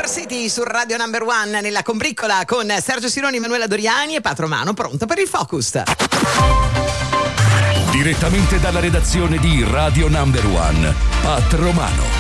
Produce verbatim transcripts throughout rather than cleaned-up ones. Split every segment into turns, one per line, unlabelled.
Power City su Radio Number One nella combriccola con Sergio Sironi, Emanuela Doriani e Pat Romano, pronto per il Focus.
Direttamente dalla redazione di Radio Number One, Pat Romano.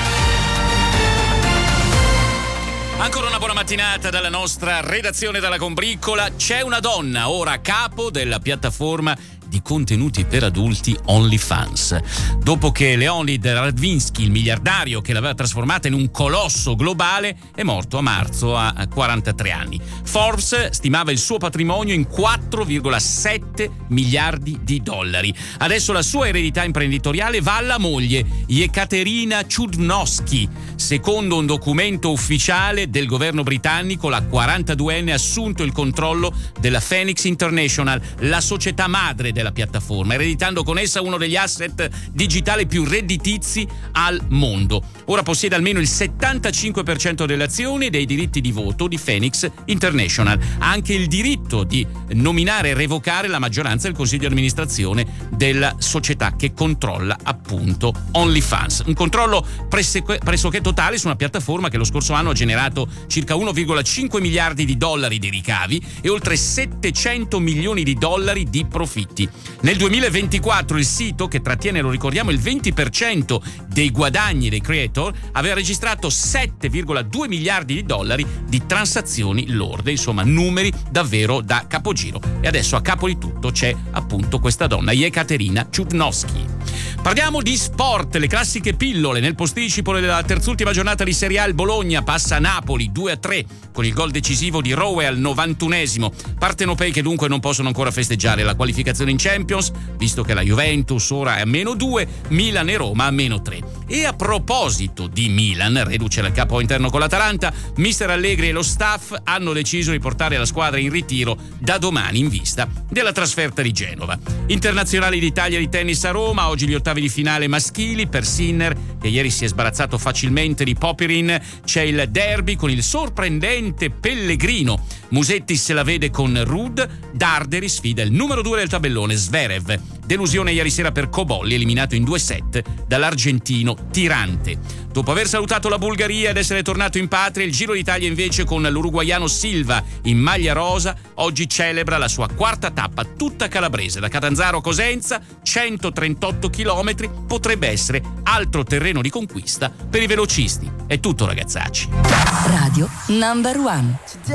Ancora una buona mattinata dalla nostra redazione dalla combriccola. C'è una donna ora a capo della piattaforma di contenuti per adulti OnlyFans. Dopo che Leonid Radvinsky, il miliardario che l'aveva trasformata in un colosso globale, è morto a marzo a quarantatré anni. Forbes stimava il suo patrimonio in quattro virgola sette miliardi di dollari. Adesso la sua eredità imprenditoriale va alla moglie, Yekaterina Chudnovsky. Secondo un documento ufficiale del governo britannico, la quarantaduenne ha assunto il controllo della Phoenix International, la società madre della della piattaforma, ereditando con essa uno degli asset digitali più redditizi al mondo. Ora possiede almeno il settantacinque per cento delle azioni e dei diritti di voto di Phoenix International. Ha anche il diritto di nominare e revocare la maggioranza del consiglio di amministrazione della società che controlla appunto OnlyFans. Un controllo pressoché totale su una piattaforma che lo scorso anno ha generato circa uno virgola cinque miliardi di dollari di ricavi e oltre settecento milioni di dollari di profitti. Nel duemilaventiquattro il sito, che trattiene, lo ricordiamo, il venti per cento dei guadagni dei creator, aveva registrato sette virgola due miliardi di dollari di transazioni lorde, insomma numeri davvero da capogiro. E adesso a capo di tutto c'è appunto questa donna, Yekaterina Chudnovsky. Parliamo di sport, le classiche pillole. Nel posticipo della terzultima giornata di Serie A il Bologna passa a Napoli due a tre con il gol decisivo di Rowe al novantunesimo. Partenopei che dunque non possono ancora festeggiare la qualificazione in Champions, visto che la Juventus ora è a meno due, Milan e Roma a meno tre. E a proposito di Milan, reduce dal capo interno con l'Atalanta, mister Allegri e lo staff hanno deciso di portare la squadra in ritiro da domani in vista della trasferta di Genova. Internazionali d'Italia di tennis a Roma, oggi gli ottavi di finale maschili per Sinner, che ieri si è sbarazzato facilmente di Popyrin. C'è il derby con il sorprendente Pellegrino. Musetti se la vede con Ruud, Darderi sfida il numero due del tabellone Zverev. Delusione ieri sera per Cobolli, eliminato in due set dall'argentino Tirante. Dopo aver salutato la Bulgaria ed essere tornato in patria, il Giro d'Italia invece con l'uruguaiano Silva in maglia rosa oggi celebra la sua quarta tappa tutta calabrese, da Catanzaro a Cosenza, centotrentotto chilometri, potrebbe essere altro terreno di conquista per i velocisti. È tutto, ragazzacci.
Radio Number One.